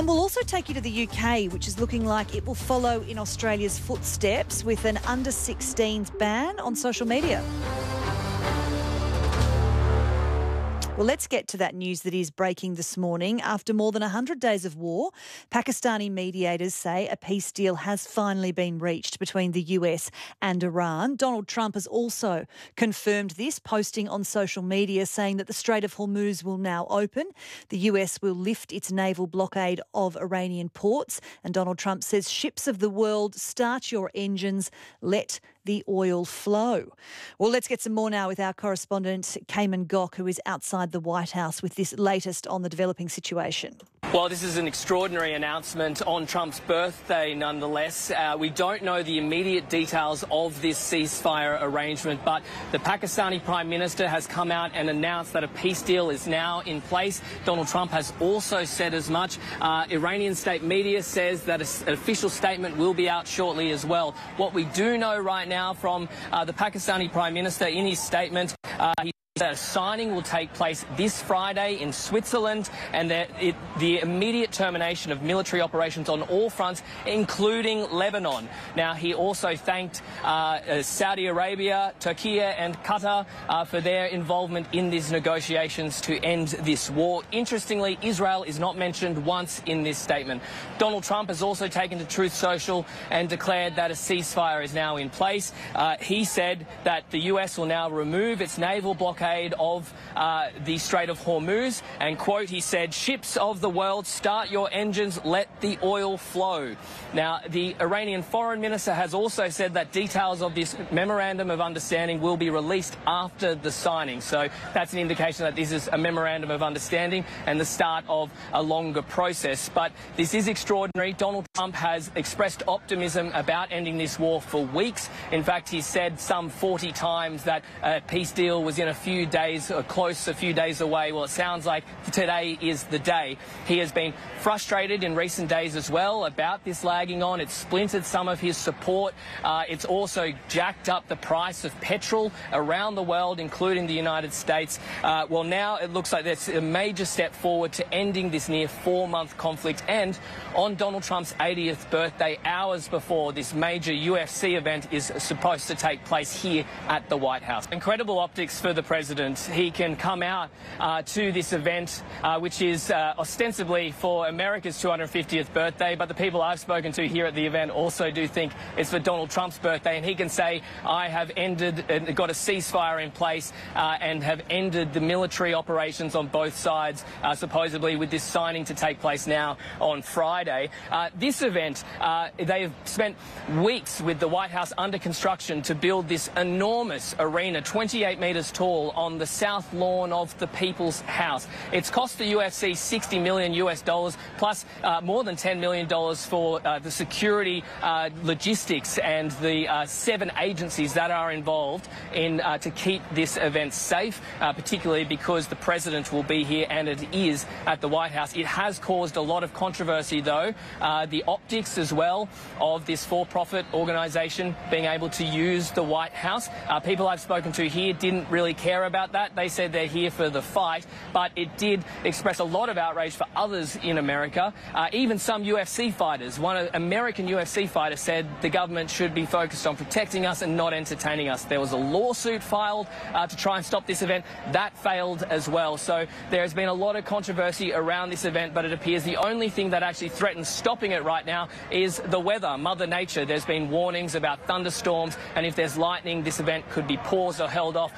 And we'll also take you to the UK, which is looking like it will follow in Australia's footsteps with an under-16s ban on social media. Well, let's get to that news that is breaking this morning. After more than 100 days of war, Pakistani mediators say a peace deal has finally been reached between the US and Iran. Donald Trump has also confirmed this, posting on social media saying that the Strait of Hormuz will now open. The US will lift its naval blockade of Iranian ports. And Donald Trump says, ships of the world, start your engines, let the oil flow. Well, let's get some more now with our correspondent, Cayman Gok, who is outside the White House with this latest on the developing situation. Well, this is an extraordinary announcement on Trump's birthday, nonetheless. We don't know the immediate details of this ceasefire arrangement, but the Pakistani Prime Minister has come out and announced that a peace deal is now in place. Donald Trump has also said as much. Iranian state media says that an official statement will be out shortly as well. What we do know right now from the Pakistani Prime Minister in his statement, he that a signing will take place this Friday in Switzerland, and that the immediate termination of military operations on all fronts, including Lebanon. Now, he also thanked Saudi Arabia, Turkey and Qatar for their involvement in these negotiations to end this war. Interestingly, Israel is not mentioned once in this statement. Donald Trump has also taken to Truth Social and declared that a ceasefire is now in place. He said that the US will now remove its naval blockade of the Strait of Hormuz, and quote, he said, ships of the world, start your engines, let the oil flow. Now, the Iranian foreign minister has also said that details of this memorandum of understanding will be released after the signing. So that's an indication that this is a memorandum of understanding and the start of a longer process. But this is extraordinary. Donald Trump has expressed optimism about ending this war for weeks. In fact, he said some 40 times that a peace deal was in a few days, or close, a few days away. Well, it sounds like today is the day. He has been frustrated in recent days as well about this lagging on. It's splintered some of his support. It's also jacked up the price of petrol around the world, including the United States. Well, now it looks like there's a major step forward to ending this near 4-month conflict. And on Donald Trump's 80th birthday, hours before this major UFC event is supposed to take place here at the White House. Incredible optics for the president. He can come out to this event, which is ostensibly for America's 250th birthday, but the people I've spoken to here at the event also do think it's for Donald Trump's birthday, and he can say, I have ended and got a ceasefire in place and have ended the military operations on both sides, supposedly with this signing to take place now on Friday. This event, they have spent weeks with the White House under construction to build this enormous arena, 28 metres tall, on the south lawn of the People's House. It's cost the UFC $60 million plus more than $10 million for the security, logistics and the 7 agencies that are involved in to keep this event safe, particularly because the president will be here and it is at the White House. It has caused a lot of controversy, though. The optics as well of this for-profit organisation being able to use the White House. People I've spoken to here didn't really care about that. They said they're here for the fight, but it did express a lot of outrage for others in America. Even some UFC fighters. One American UFC fighter said the government should be focused on protecting us and not entertaining us. There was a lawsuit filed to try and stop this event. That failed as well. So there has been a lot of controversy around this event, but it appears the only thing that actually threatens stopping it right now is the weather, Mother Nature. There's been warnings about thunderstorms, and if there's lightning, this event could be paused or held off,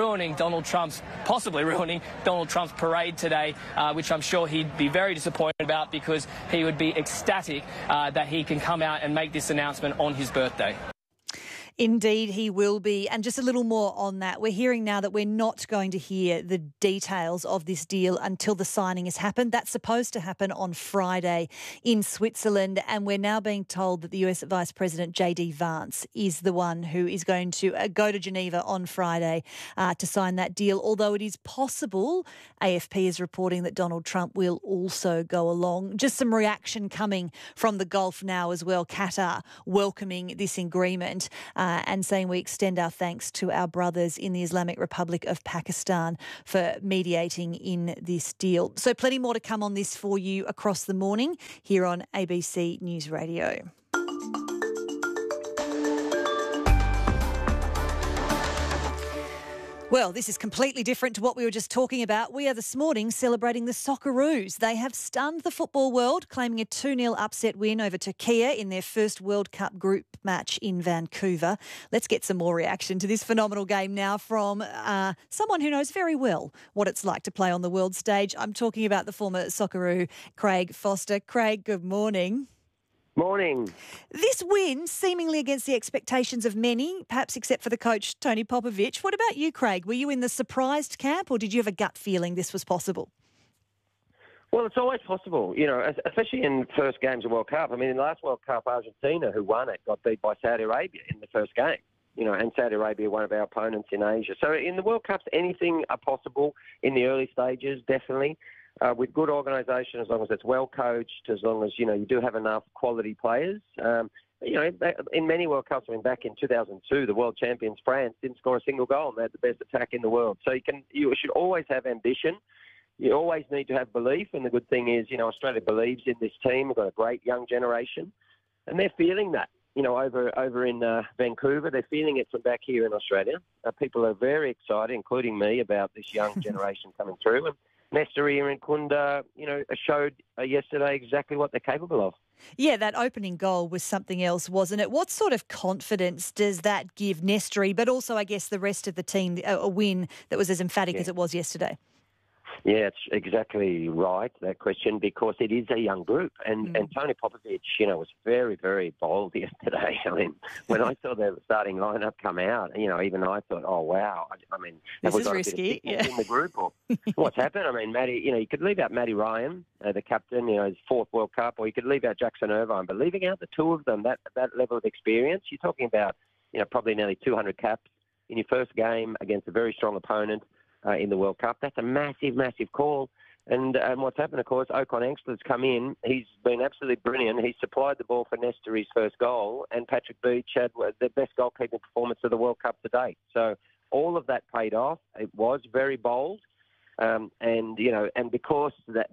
possibly ruining Donald Trump's parade today, which I'm sure he'd be very disappointed about because he would be ecstatic that he can come out and make this announcement on his birthday. Indeed, he will be. And just a little more on that. We're hearing now that we're not going to hear the details of this deal until the signing has happened. That's supposed to happen on Friday in Switzerland. And we're now being told that the US Vice President J.D. Vance is the one who is going to go to Geneva on Friday to sign that deal. Although it is possible, AFP is reporting that Donald Trump will also go along. Just some reaction coming from the Gulf now as well. Qatar welcoming this agreement. and saying we extend our thanks to our brothers in the Islamic Republic of Pakistan for mediating in this deal. So plenty more to come on this for you across the morning here on ABC News Radio. Well, this is completely different to what we were just talking about. We are this morning celebrating the Socceroos. They have stunned the football world, claiming a 2-0 upset win over Turkey in their first World Cup group match in Vancouver. Let's get some more reaction to this phenomenal game now from someone who knows very well what it's like to play on the world stage. I'm talking about the former Socceroo, Craig Foster. Craig, good morning. Morning. This win, seemingly against the expectations of many, perhaps except for the coach, Tony Popovic. What about you, Craig? Were you in the surprised camp or did you have a gut feeling this was possible? Well, it's always possible, especially in first games of World Cup. I mean, in the last World Cup, Argentina, who won it, got beat by Saudi Arabia in the first game. And Saudi Arabia, one of our opponents in Asia. So in the World Cups, anything are possible in the early stages, definitely. With good organisation, as long as it's well coached, as long as, you do have enough quality players. In many World Cups, back in 2002, the world champions, France, didn't score a single goal and they had the best attack in the world. So you should always have ambition. You always need to have belief. And the good thing is, Australia believes in this team. We've got a great young generation and they're feeling that. Over in Vancouver, they're feeling it from back here in Australia. People are very excited, including me, about this young generation coming through. And Nestor and Kunda, showed yesterday exactly what they're capable of. Yeah, that opening goal was something else, wasn't it? What sort of confidence does that give Nestor, but also, I guess, the rest of the team, a win that was as emphatic as it was yesterday? Yeah, it's exactly right, that question, because it is a young group. And Tony Popovic, was very, very bold yesterday. When I saw the starting lineup come out, even I thought, oh, wow. This have we is got risky. a bit of sickness in the group? Or what's happened? Matty, you could leave out Matty Ryan, the captain, his fourth World Cup, or you could leave out Jackson Irvine. But leaving out the two of them, that level of experience, you're talking about, probably nearly 200 caps in your first game against a very strong opponent. In the World Cup. That's a massive, massive call. And what's happened, of course, Ocon Engstler's come in. He's been absolutely brilliant. He's supplied the ball for Nestor's first goal, and Patrick Beach had the best goalkeeping performance of the World Cup to date. So all of that paid off. It was very bold. And because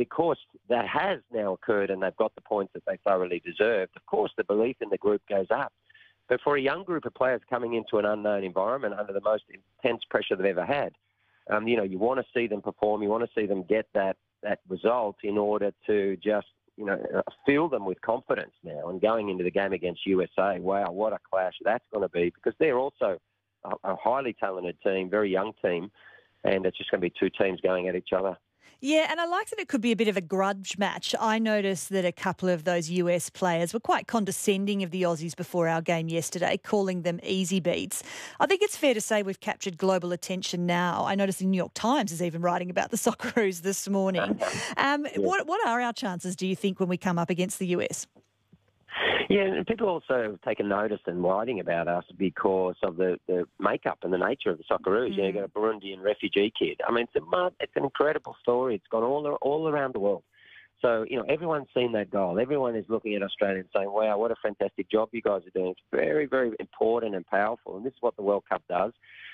that has now occurred and they've got the points that they thoroughly deserved, of course, the belief in the group goes up. But for a young group of players coming into an unknown environment under the most intense pressure they've ever had, you want to see them perform. You want to see them get that result in order to just, fill them with confidence now. And going into the game against USA, wow, what a clash that's going to be, because they're also a highly talented team, very young team, and it's just going to be two teams going at each other. Yeah, and I like that it could be a bit of a grudge match. I noticed that a couple of those US players were quite condescending of the Aussies before our game yesterday, calling them easy beats. I think it's fair to say we've captured global attention now. I noticed the New York Times is even writing about the Socceroos this morning. What are our chances, do you think, when we come up against the US? Yeah, and people also have taken notice and writing about us because of the makeup and the nature of the Socceroos. You've got a Burundian refugee kid. It's an incredible story. It's gone all around the world. So, everyone's seen that goal. Everyone is looking at Australia and saying, wow, what a fantastic job you guys are doing. It's very, very important and powerful, and this is what the World Cup does.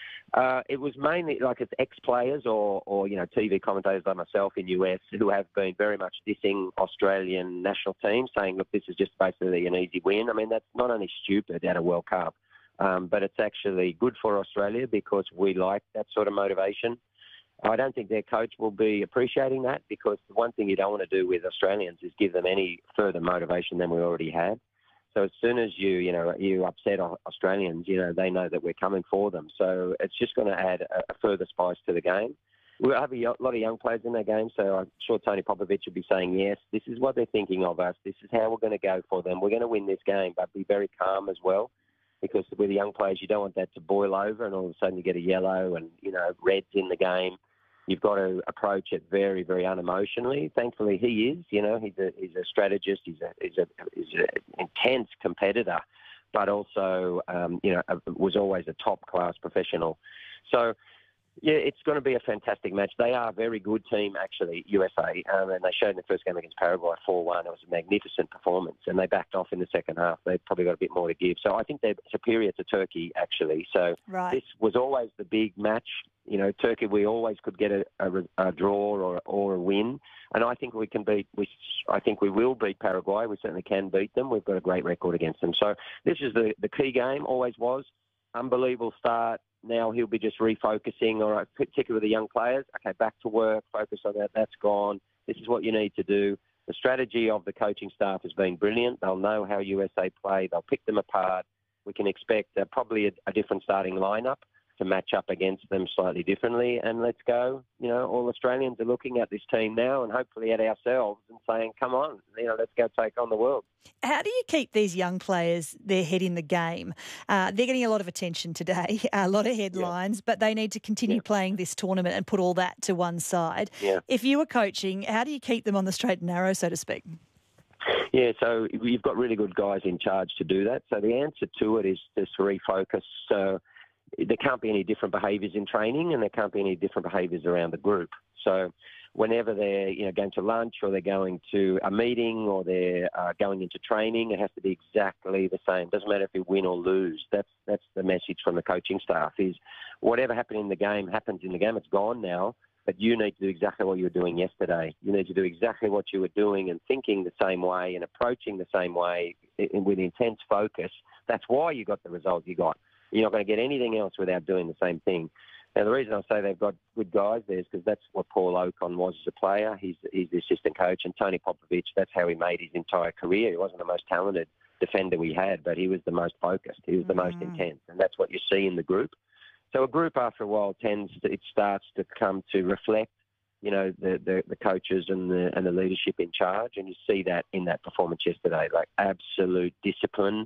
It was mainly it's ex-players or TV commentators like myself in US who have been very much dissing Australian national teams, saying, look, this is just basically an easy win. That's not only stupid at a World Cup, but it's actually good for Australia because we like that sort of motivation. I don't think their coach will be appreciating that, because the one thing you don't want to do with Australians is give them any further motivation than we already had. So as soon as you upset Australians, they know that we're coming for them. So it's just going to add a further spice to the game. We'll have a lot of young players in that game, so I'm sure Tony Popovic will be saying, yes, this is what they're thinking of us. This is how we're going to go for them. We're going to win this game, but be very calm as well, because with the young players, you don't want that to boil over and all of a sudden you get a yellow and, reds in the game. You've got to approach it very, very unemotionally. Thankfully, he is. He's a strategist. He's an intense competitor, but also, was always a top-class professional. So Yeah, it's going to be a fantastic match. They are a very good team, actually, USA, and they showed in the first game against Paraguay 4-1. It was a magnificent performance, and they backed off in the second half. They've probably got a bit more to give. So I think they're superior to Turkey, actually. So This was always the big match. You know, Turkey, we always could get a draw or a win, and I think we can beat. I think we will beat Paraguay. We certainly can beat them. We've got a great record against them. So this is the key game. Always was. Unbelievable start. Now he'll be just refocusing, or particularly with the young players. Okay, back to work, focus on that. That's gone. This is what you need to do. The strategy of the coaching staff has been brilliant. They'll know how USA play. They'll pick them apart. We can expect probably a different starting lineup to match up against them slightly differently. And let's go. You know, all Australians are looking at this team now and hopefully at ourselves and saying, come on, let's go take on the world. How do you keep these young players their head in the game? They're getting a lot of attention today, a lot of headlines, but they need to continue playing this tournament and put all that to one side. Yeah. If you were coaching, how do you keep them on the straight and narrow, so to speak? Yeah, so you've got really good guys in charge to do that. So the answer to it is just to refocus. So there can't be any different behaviours in training, and there can't be any different behaviours around the group. So whenever they're going to lunch, or they're going to a meeting, or they're going into training, it has to be exactly the same. Doesn't matter if you win or lose. That's the message from the coaching staff: is whatever happened in the game happens in the game. It's gone now, but you need to do exactly what you were doing yesterday. You need to do exactly what you were doing and thinking the same way and approaching the same way with intense focus. That's why you got the result you got. You're not going to get anything else without doing the same thing. Now, the reason I say they've got good guys there is because that's what Paul Ocon was as a player. He's the assistant coach. And Tony Popovic, that's how he made his entire career. He wasn't the most talented defender we had, but he was the most focused. He was the most intense. And that's what you see in the group. So a group, after a while, it starts to come to reflect, the coaches and the leadership in charge. And you see that in that performance yesterday, like absolute discipline.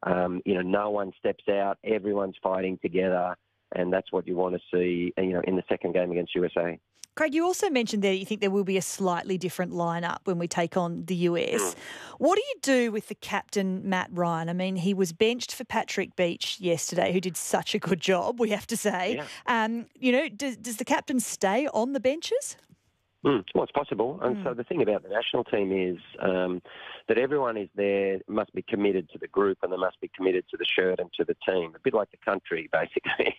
No one steps out. Everyone's fighting together. And that's what you want to see, in the second game against USA. Craig, you also mentioned there you think there will be a slightly different lineup when we take on the US. What do you do with the captain, Matt Ryan? I mean, he was benched for Patrick Beach yesterday, who did such a good job, we have to say. Yeah. Does the captain stay on the benches? Well, it's possible. And so the thing about the national team is that everyone is there, must be committed to the group, and they must be committed to the shirt and to the team, a bit like the country, basically.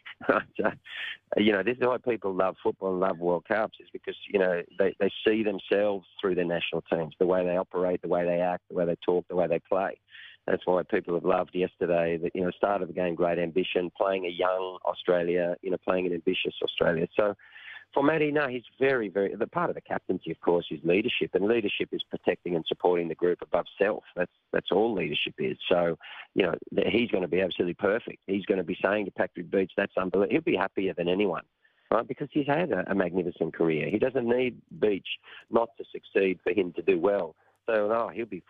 This is why people love football and love World Cups, is because, they see themselves through their national teams, the way they operate, the way they act, the way they talk, the way they play. That's why people have loved yesterday, that, start of the game, great ambition, playing a young Australia, playing an ambitious Australia. So, for Matty, no, he's very, very... The part of the captaincy, of course, is leadership, and leadership is protecting and supporting the group above self. That's all leadership is. So, he's going to be absolutely perfect. He's going to be saying to Patrick Beach, that's unbelievable. He'll be happier than anyone, right? Because he's had a magnificent career. He doesn't need Beach not to succeed for him to do well. So, no, he'll be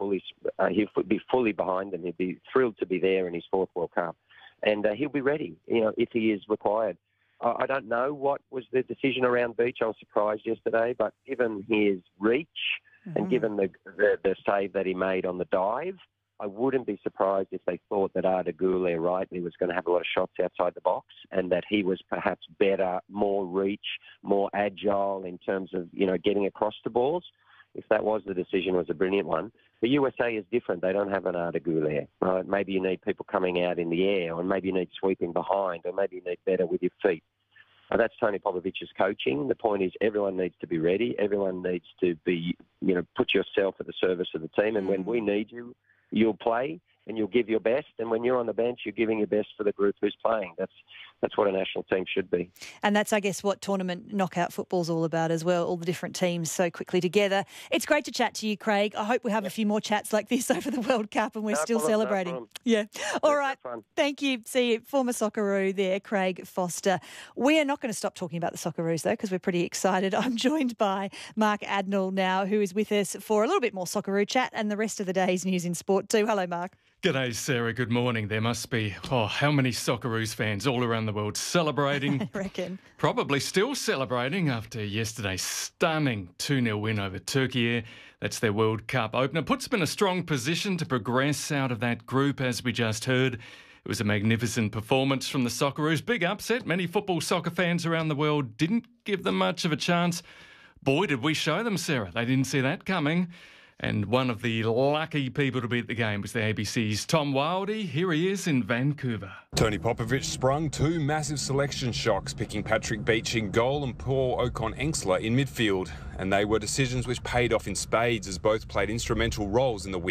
fully behind them. He'll be thrilled to be there in his fourth World Cup, and he'll be ready, if he is required. I don't know what was the decision around Beach. I was surprised yesterday, but given his reach and given the save that he made on the dive, I wouldn't be surprised if they thought that Arda Güler rightly was going to have a lot of shots outside the box, and that he was perhaps better, more reach, more agile in terms of, getting across the balls. If that was the decision, it was a brilliant one. The USA is different. They don't have an Arda Güler, right? Maybe you need people coming out in the air, or maybe you need sweeping behind, or maybe you need better with your feet. That's Tony Popovic's coaching. The point is everyone needs to be ready. Everyone needs to be, put yourself at the service of the team. And when we need you, you'll play and you'll give your best. And when you're on the bench, you're giving your best for the group who's playing. That's what a national team should be. And that's, I guess, what tournament knockout football's all about as well, all the different teams so quickly together. It's great to chat to you, Craig. I hope we have a few more chats like this over the World Cup and we're still celebrating. Yeah. All right. Thank you. See you. Former Socceroo there, Craig Foster. We are not going to stop talking about the Socceroos, though, because we're pretty excited. I'm joined by Mark Adnall now, who is with us for a little bit more Socceroo chat and the rest of the day's news in sport too. Hello, Mark. G'day, Sarah. Good morning. There must be, how many Socceroos fans all around the world celebrating? I reckon. Probably still celebrating after yesterday's stunning 2-0 win over Turkey. That's their World Cup opener. Puts them in a strong position to progress out of that group, as we just heard. It was a magnificent performance from the Socceroos. Big upset. Many football soccer fans around the world didn't give them much of a chance. Boy, did we show them, Sarah. They didn't see that coming. And one of the lucky people to be at the game was the ABC's Tom Wildy. Here he is in Vancouver. Tony Popovich sprung two massive selection shocks, picking Patrick Beach in goal and Paul Ocon-Engsler in midfield. And they were decisions which paid off in spades, as both played instrumental roles in the win.